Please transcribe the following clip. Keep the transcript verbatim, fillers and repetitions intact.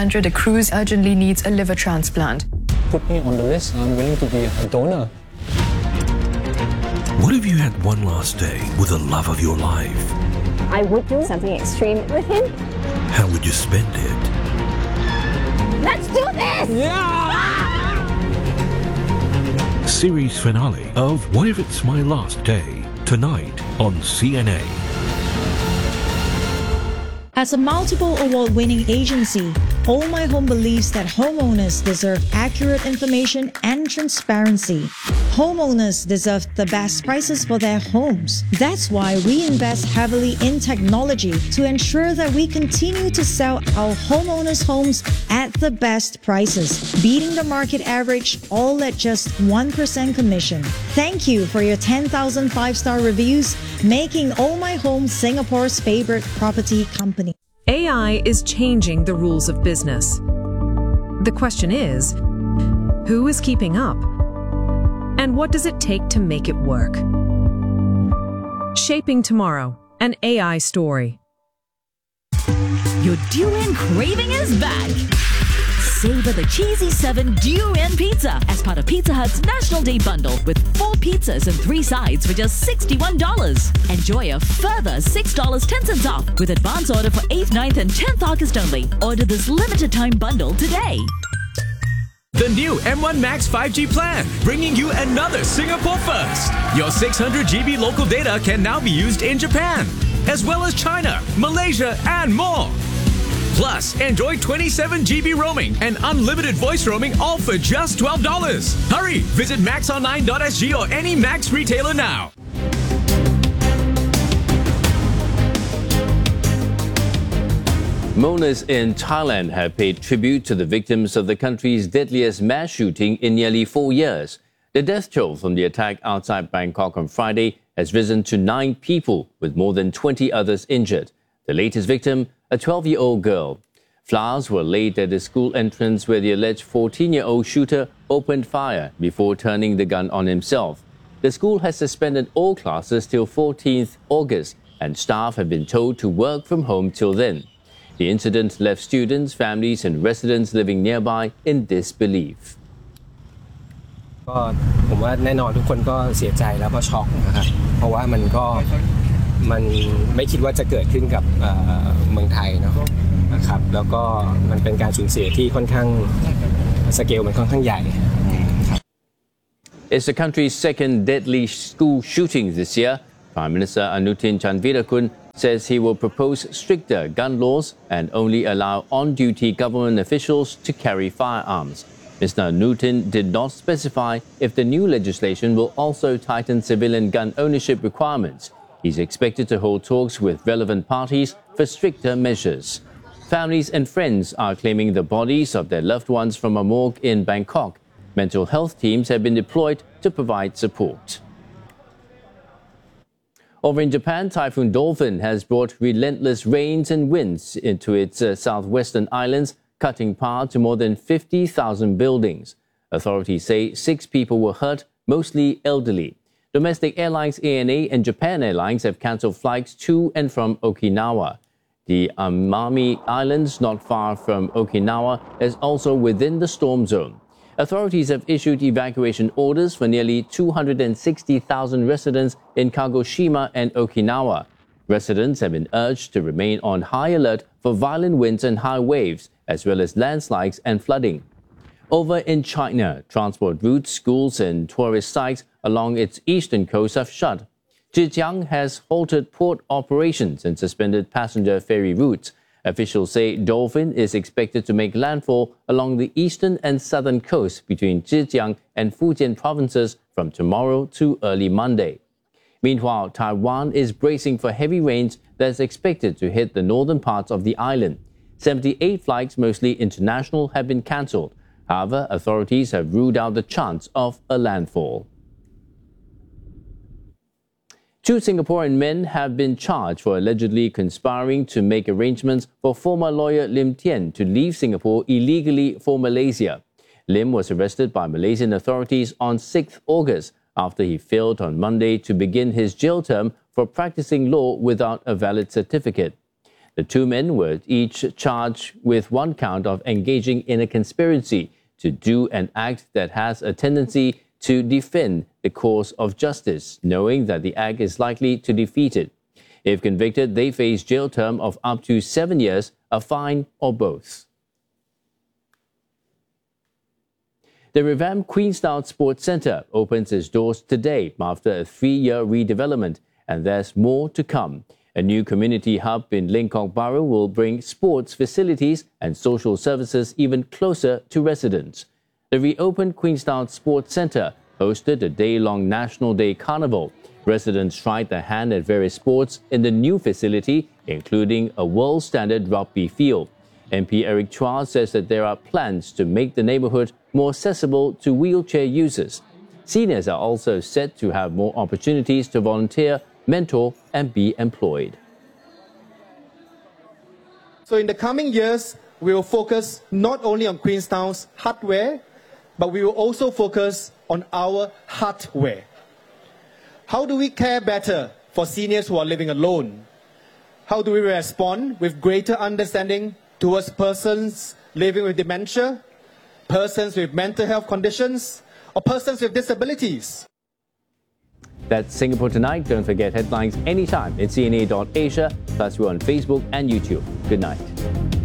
Andrea de Cruz urgently needs a liver transplant. Put me on the list. I'm willing to be a donor. What if you had one last day with the love of your life? I would do something extreme with him. How would you spend it? Let's do this! Yeah! Series finale of What If It's My Last Day, tonight on C N A. As a multiple award-winning agency, Oh My Home believes that homeowners deserve accurate information and transparency. Homeowners deserve the best prices for their homes. That's why we invest heavily in technology to ensure that we continue to sell our homeowners' homes at the best prices, beating the market average, all at just one percent commission. Thank you for your ten thousand five-star reviews, making Oh My Home Singapore's favorite property company. A I is changing the rules of business. The question is, who is keeping up? And what does it take to make it work? Shaping Tomorrow, an A I story. Your durian craving is back. Savor the Cheesy seven Durian Pizza as part of Pizza Hut's National Day Bundle with four pizzas and three sides for just sixty-one dollars. Enjoy a further six dollars and ten cents off with advance order for eighth, ninth and tenth August only. Order this limited time bundle today. The new M one Max five G plan, bringing you another Singapore first. Your six hundred gigabyte local data can now be used in Japan, as well as China, Malaysia and more. Plus, enjoy twenty-seven gigabyte roaming and unlimited voice roaming all for just twelve dollars. Hurry! Visit max online dot s g or any Max retailer now. Mourners in Thailand have paid tribute to the victims of the country's deadliest mass shooting in nearly four years. The death toll from the attack outside Bangkok on Friday has risen to nine people, with more than twenty others injured. The latest victim, a twelve-year-old girl. Flowers were laid at the school entrance where the alleged fourteen-year-old shooter opened fire before turning the gun on himself. The school has suspended all classes till fourteenth August, and staff have been told to work from home till then. The incident left students, families and residents living nearby in disbelief. ก็ผมว่าแน่นอนทุกคนก็เสียใจแล้วก็ช็อกนะครับเพราะว่ามันก็มันไม่คิดว่าจะเกิดขึ้นกับเมืองไทยเนาะนะครับแล้วก็มันเป็นการสูญเสียที่ค่อนข้างสเกลมันค่อนข้างใหญ่ It's the country's second deadly school shooting this year. Prime Minister Anutin Chanvirakul says he will propose stricter gun laws and only allow on-duty government officials to carry firearms. Mister Anutin did not specify if the new legislation will also tighten civilian gun ownership requirements. He's expected to hold talks with relevant parties for stricter measures. Families and friends are claiming the bodies of their loved ones from a morgue in Bangkok. Mental health teams have been deployed to provide support. Over in Japan, Typhoon Dolphin has brought relentless rains and winds into its uh, southwestern islands, cutting power to more than fifty thousand buildings. Authorities say six people were hurt, mostly elderly. Domestic airlines A N A and Japan Airlines have cancelled flights to and from Okinawa. The Amami Islands, not far from Okinawa, is also within the storm zone. Authorities have issued evacuation orders for nearly two hundred sixty thousand residents in Kagoshima and Okinawa. Residents have been urged to remain on high alert for violent winds and high waves, as well as landslides and flooding. Over in China, transport routes, schools and tourist sites along its eastern coast have shut. Zhejiang has halted port operations and suspended passenger ferry routes. Officials say Dolphin is expected to make landfall along the eastern and southern coast between Zhejiang and Fujian provinces from tomorrow to early Monday. Meanwhile, Taiwan is bracing for heavy rains that is expected to hit the northern parts of the island. seventy-eight flights, mostly international, have been cancelled. However, authorities have ruled out the chance of a landfall. Two Singaporean men have been charged for allegedly conspiring to make arrangements for former lawyer Lim Tien to leave Singapore illegally for Malaysia. Lim was arrested by Malaysian authorities on sixth August after he failed on Monday to begin his jail term for practicing law without a valid certificate. The two men were each charged with one count of engaging in a conspiracy to do an act that has a tendency to defend the cause of justice, knowing that the act is likely to defeat it. If convicted, they face jail term of up to seven years, a fine, or both. The revamped Queenstown Sports Centre opens its doors today after a three-year redevelopment, and there's more to come. A new community hub in Lengkok Bahru will bring sports facilities and social services even closer to residents. The reopened Queenstown Sports Centre hosted a day-long National Day Carnival. Residents tried their hand at various sports in the new facility, including a world-standard rugby field. M P Eric Chua says that there are plans to make the neighbourhood more accessible to wheelchair users. Seniors are also set to have more opportunities to volunteer, mentor, and be employed. So in the coming years, we will focus not only on Queenstown's hardware, but we will also focus on our heartware. How do we care better for seniors who are living alone? How do we respond with greater understanding towards persons living with dementia, persons with mental health conditions, or persons with disabilities? That's Singapore Tonight. Don't forget headlines anytime at C N A dot Asia. Plus, we're on Facebook and YouTube. Good night.